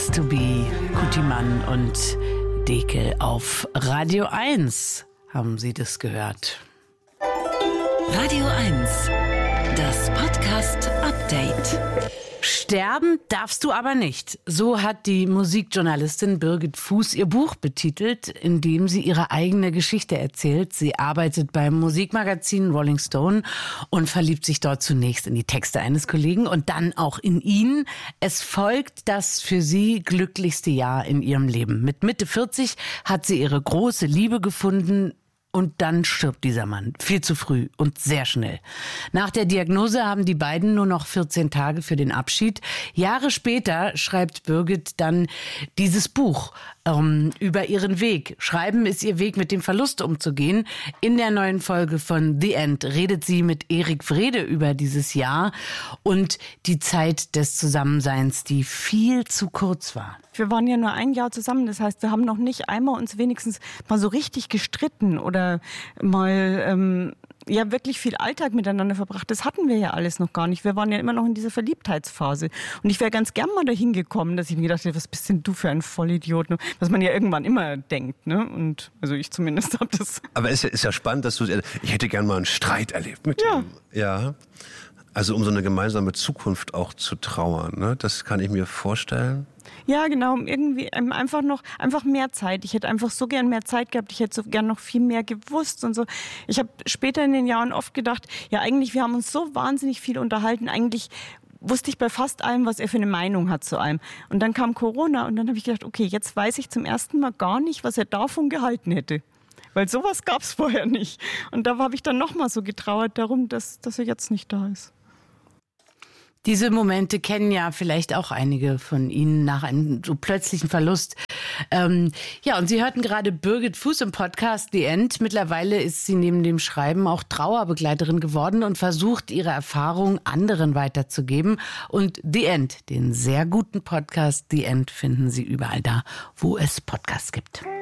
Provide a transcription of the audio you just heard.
To be Kutimann und Deke auf Radio 1. Haben Sie das gehört? Radio 1, das Podcast-Update. Sterben darfst du aber nicht. So hat die Musikjournalistin Birgit Fuß ihr Buch betitelt, in dem sie ihre eigene Geschichte erzählt. Sie arbeitet beim Musikmagazin Rolling Stone und verliebt sich dort zunächst in die Texte eines Kollegen und dann auch in ihn. Es folgt das für sie glücklichste Jahr in ihrem Leben. Mit Mitte 40 hat sie ihre große Liebe gefunden. Und dann stirbt dieser Mann. Viel zu früh und sehr schnell. Nach der Diagnose haben die beiden nur noch 14 Tage für den Abschied. Jahre später schreibt Birgit dann dieses Buch über ihren Weg. Schreiben ist ihr Weg, mit dem Verlust umzugehen. In der neuen Folge von The End redet sie mit Erik Wrede über dieses Jahr und die Zeit des Zusammenseins, die viel zu kurz war. Wir waren ja nur ein Jahr zusammen, das heißt, wir haben noch nicht einmal uns wenigstens mal so richtig gestritten oder mal wirklich viel Alltag miteinander verbracht. Das hatten wir ja alles noch gar nicht. Wir waren ja immer noch in dieser Verliebtheitsphase. Und ich wäre ganz gern mal dahin gekommen, dass ich mir gedacht hätte, was bist denn du für ein Vollidiot? Was man ja irgendwann immer denkt, ne? Und also ich zumindest habe das. Aber ist ja spannend, dass ich hätte gern mal einen Streit erlebt mit ihm. Ja. Also um so eine gemeinsame Zukunft auch zu trauern, ne? Das kann ich mir vorstellen. Ja, genau, irgendwie einfach mehr Zeit. Ich hätte einfach so gern mehr Zeit gehabt. Ich hätte so gern noch viel mehr gewusst und so. Ich habe später in den Jahren oft gedacht, ja eigentlich, wir haben uns so wahnsinnig viel unterhalten. Eigentlich wusste ich bei fast allem, was er für eine Meinung hat zu allem. Und dann kam Corona und dann habe ich gedacht, okay, jetzt weiß ich zum ersten Mal gar nicht, was er davon gehalten hätte. Weil sowas gab es vorher nicht. Und da habe ich dann nochmal so getrauert darum, dass er jetzt nicht da ist. Diese Momente kennen ja vielleicht auch einige von Ihnen nach einem so plötzlichen Verlust. Und Sie hörten gerade Birgit Fuß im Podcast The End. Mittlerweile ist sie neben dem Schreiben auch Trauerbegleiterin geworden und versucht, ihre Erfahrungen anderen weiterzugeben. Und The End, den sehr guten Podcast The End, finden Sie überall da, wo es Podcasts gibt.